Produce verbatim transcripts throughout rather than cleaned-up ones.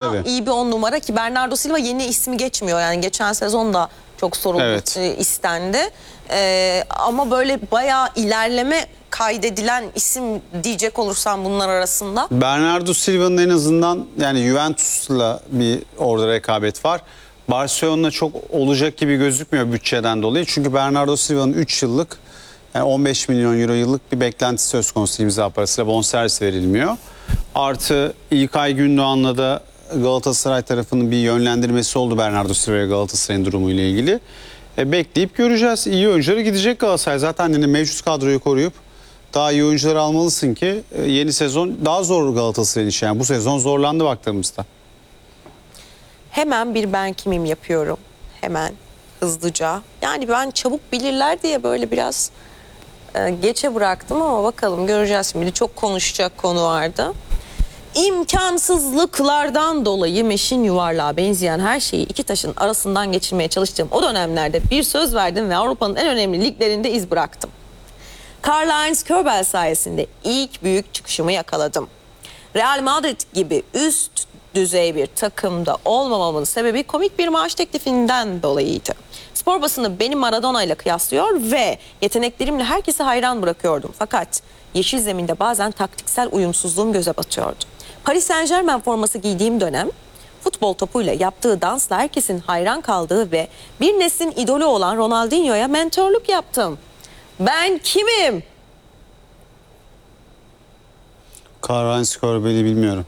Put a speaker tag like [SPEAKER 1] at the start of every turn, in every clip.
[SPEAKER 1] tabii.
[SPEAKER 2] iyi bir on numara ki Bernardo Silva yeni ismi geçmiyor. Yani geçen sezon da çok soruldu,
[SPEAKER 1] Evet.
[SPEAKER 2] e, istendi. E, ama böyle bayağı ilerleme kaydedilen isim diyecek olursam bunlar arasında.
[SPEAKER 1] Bernardo Silva'nın en azından yani Juventus'la bir orada rekabet var. Barcelona çok olacak gibi gözükmüyor bütçeden dolayı. Çünkü Bernardo Silva'nın üç yıllık yani on beş milyon euro yıllık bir beklentisi söz konusu, imza parasıyla bonservis verilmiyor. Artı İlkay Gündoğan'la da Galatasaray tarafının bir yönlendirmesi oldu Bernardo Silva'ya Galatasaray'ın durumuyla ilgili. E, bekleyip göreceğiz. İyi oyuncuları gidecek Galatasaray. Zaten hani mevcut kadroyu koruyup daha iyi oyuncular almalısın ki e, yeni sezon daha zor Galatasaray'ın işi. Yani bu sezon zorlandı baktığımızda.
[SPEAKER 2] Hemen bir ben kimim yapıyorum. Hemen hızlıca. Yani ben çabuk bilirler diye böyle biraz e, geçe bıraktım ama bakalım göreceğiz şimdi. Çok konuşacak konu vardı. İmkansızlıklardan dolayı meşin yuvarlığa benzeyen her şeyi iki taşın arasından geçirmeye çalıştığım o dönemlerde bir söz verdim ve Avrupa'nın en önemli liglerinde iz bıraktım. Karl-Heinz Körbel sayesinde ilk büyük çıkışımı yakaladım. Real Madrid gibi üst düzey bir takımda olmamamın sebebi komik bir maaş teklifinden dolayıydı. Spor basını beni Maradona ile kıyaslıyor ve yeteneklerimle herkesi hayran bırakıyordum. Fakat yeşil zeminde bazen taktiksel uyumsuzluğum göze batıyordu. Paris Saint-Germain forması giydiğim dönem futbol topuyla yaptığı dansla herkesin hayran kaldığı ve bir neslin idolü olan Ronaldinho'ya mentorluk yaptım. Ben kimim?
[SPEAKER 1] Karl-Heinz Körbel'i bilmiyorum.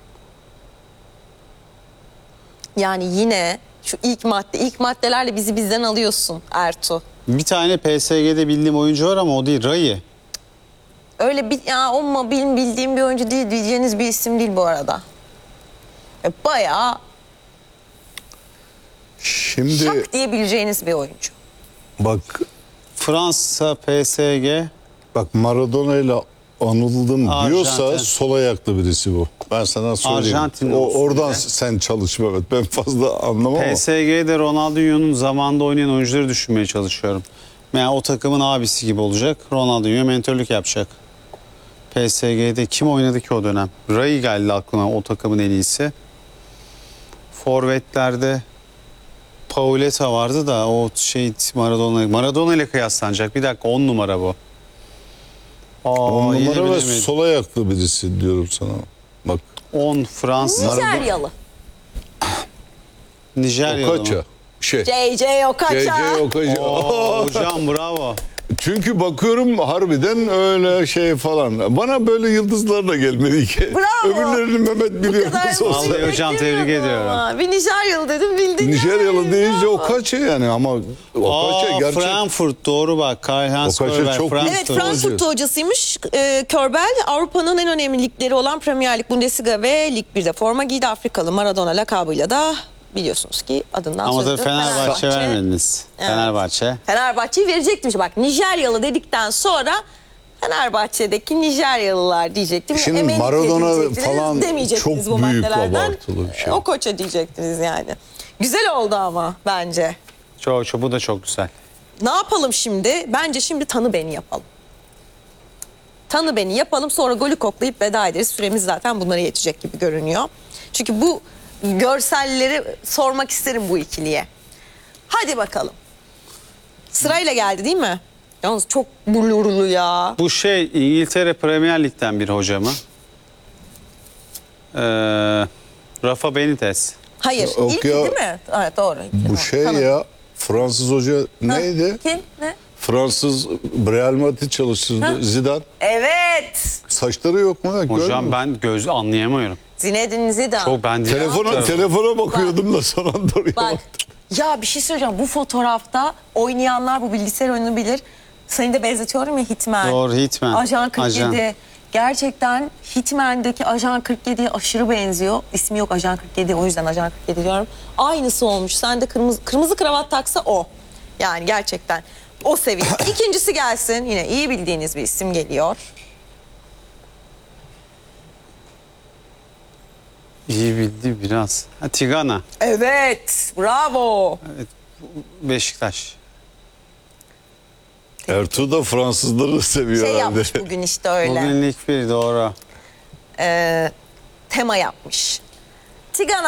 [SPEAKER 2] Yani yine şu ilk madde, ilk maddelerle bizi bizden alıyorsun Ertuğ.
[SPEAKER 1] Bir tane P S G'de bildiğim oyuncu var ama o değil, Rai.
[SPEAKER 2] Öyle bir, ya o mu benim bildiğim bir oyuncu değil, diyeceğiniz bir isim değil bu arada. E, bayağı
[SPEAKER 3] Şimdi
[SPEAKER 2] şak diyebileceğiniz bir oyuncu.
[SPEAKER 3] bak
[SPEAKER 1] Fransa P S G.
[SPEAKER 3] bak Maradona ile anıldım
[SPEAKER 1] Arjantin.
[SPEAKER 3] diyorsa sol ayaklı birisi bu. Ben sana söyleyeyim.
[SPEAKER 1] Arjantin
[SPEAKER 3] O,
[SPEAKER 1] olsun
[SPEAKER 3] oradan
[SPEAKER 1] be.
[SPEAKER 3] sen çalış Mehmet. Ben fazla anlamam ama.
[SPEAKER 1] P S G'de Ronaldinho'nun zamanında oynayan oyuncuları düşünmeye çalışıyorum. Yani o takımın abisi gibi olacak. Ronaldinho'ya mentörlük yapacak. P S G'de kim oynadı ki o dönem? Rai geldi aklıma, o takımın en iyisi. Forvetlerde Pauleta vardı da o şey Maradona Maradona ile kıyaslanacak. Bir dakika, on numara bu. Aa,
[SPEAKER 3] On
[SPEAKER 1] yine
[SPEAKER 3] numara ve
[SPEAKER 1] bilemedim.
[SPEAKER 3] sol ayaklı birisi diyorum sana. Bak
[SPEAKER 1] on Fransız.
[SPEAKER 2] Nijeryalı.
[SPEAKER 1] Nijeryalı mı?
[SPEAKER 3] Okaça. Şey.
[SPEAKER 2] J J Okocha.
[SPEAKER 3] J J Okaça.
[SPEAKER 1] Oo, hocam bravo.
[SPEAKER 3] Çünkü bakıyorum harbiden öyle şey falan. Bana böyle yıldızlar da gelmedi ki.
[SPEAKER 2] Bravo.
[SPEAKER 3] Öbürlerini Mehmet biliyor.
[SPEAKER 2] kadar
[SPEAKER 3] nasıl olsa.
[SPEAKER 1] Vallahi hocam, tebrik ediyorum.
[SPEAKER 2] Ama. Bir Nijeryalı dedim bildin.
[SPEAKER 3] Nijeryalı
[SPEAKER 2] yani.
[SPEAKER 3] deyince
[SPEAKER 2] Bravo.
[SPEAKER 3] Okaça yani ama Okaça
[SPEAKER 1] Aa,
[SPEAKER 3] gerçek.
[SPEAKER 1] Frankfurt, doğru bak. Karl-Heinz
[SPEAKER 3] Okaça
[SPEAKER 1] Körbel,
[SPEAKER 3] çok-
[SPEAKER 1] Frankfurt.
[SPEAKER 2] Evet, Frankfurt hocasıymış. Ee, Körbel Avrupa'nın en önemli ligleri olan Premier Lig, Bundesliga ve Lig bir'de forma giydi. Afrikalı Maradona lakabıyla da biliyorsunuz ki adından
[SPEAKER 1] Ama da
[SPEAKER 2] söz ediyor.
[SPEAKER 1] Fenerbahçe vermediniz.
[SPEAKER 2] Evet.
[SPEAKER 1] Fenerbahçe.
[SPEAKER 2] Fenerbahçe'yi verecektim. Bak, Nijeryalı dedikten sonra Fenerbahçe'deki Nijeryalılar diyecektim.
[SPEAKER 3] Şimdi
[SPEAKER 2] Emenike
[SPEAKER 3] Maradona
[SPEAKER 2] diyecektiniz,
[SPEAKER 3] falan
[SPEAKER 2] demeyecektiniz
[SPEAKER 3] çok
[SPEAKER 2] bu
[SPEAKER 3] büyük,
[SPEAKER 2] maddelerden.
[SPEAKER 3] abartılı bir şey.
[SPEAKER 2] O koça diyecektiniz yani. Güzel oldu ama bence.
[SPEAKER 1] Çok, çok, bu da çok güzel.
[SPEAKER 2] Ne yapalım şimdi? Bence şimdi tanı beni yapalım. Tanı beni yapalım, sonra golü koklayıp veda ederiz. Süremiz zaten bunlara yetecek gibi görünüyor. Çünkü bu görselleri sormak isterim bu ikiliye. Hadi bakalım. Sırayla geldi değil mi? Yalnız çok blurlu ya.
[SPEAKER 1] Bu şey İngiltere Premier Lig'den bir hoca mı? Ee, Rafa Benitez.
[SPEAKER 2] Hayır,
[SPEAKER 3] Yok
[SPEAKER 2] ilk
[SPEAKER 3] ya.
[SPEAKER 2] değil mi? Evet, doğru.
[SPEAKER 3] Bu
[SPEAKER 2] Tamam,
[SPEAKER 3] şey
[SPEAKER 2] tanıdım.
[SPEAKER 3] ya Fransız hoca neydi?
[SPEAKER 2] Kim? Ne?
[SPEAKER 3] Fransız Real Madrid çalıştırdı. Zidane.
[SPEAKER 2] Evet.
[SPEAKER 3] Saçları yok mu? Görmüyor
[SPEAKER 1] Hocam
[SPEAKER 3] musun?
[SPEAKER 1] ben göz anlayamıyorum.
[SPEAKER 2] Zinedine Zidane.
[SPEAKER 1] Çok ben değil.
[SPEAKER 3] Telefona, telefona bakıyordum da son anda oraya
[SPEAKER 2] Bak,
[SPEAKER 3] baktım.
[SPEAKER 2] ya bir şey söyleyeceğim. Bu fotoğrafta oynayanlar bu bilgisayar oyununu bilir. Seni de benzetiyorum ya, Hitman.
[SPEAKER 1] Doğru, Hitman.
[SPEAKER 2] Ajan kırk yedi.
[SPEAKER 1] Ajan.
[SPEAKER 2] Gerçekten Hitman'daki Ajan kırk yediye aşırı benziyor. İsmi yok Ajan kırk yedi, o yüzden Ajan kırk yedi diyorum. Aynısı olmuş. Sen de kırmızı, kırmızı kravat taksa o. Yani gerçekten o seviye. İkincisi gelsin. Yine iyi bildiğiniz bir isim geliyor.
[SPEAKER 1] İyi bildi biraz. Ha, Tigana.
[SPEAKER 2] Evet. Bravo.
[SPEAKER 1] Beşiktaş.
[SPEAKER 3] Ertuğ da Fransızları seviyor
[SPEAKER 2] Şey
[SPEAKER 3] herhalde.
[SPEAKER 2] yapmış bugün işte öyle.
[SPEAKER 1] Bugün lig bir, doğru.
[SPEAKER 2] Ee, tema yapmış. Tigana